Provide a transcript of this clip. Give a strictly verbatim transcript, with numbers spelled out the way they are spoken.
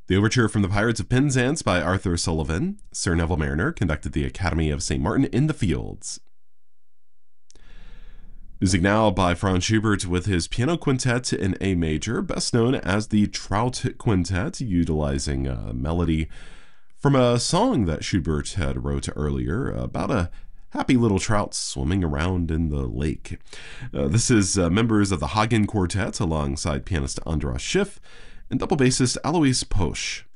The overture from the Pirates of Penzance by Arthur Sullivan. Sir Neville Mariner conducted the Academy of Saint Martin in the Fields. Music now by Franz Schubert with his piano quintet in A major, best known as the Trout Quintet, utilizing a melody from a song that Schubert had wrote earlier about a happy little trout swimming around in the lake. Uh, this is uh, members of the Hagen Quartet alongside pianist Andras Schiff and double bassist Alois Posch.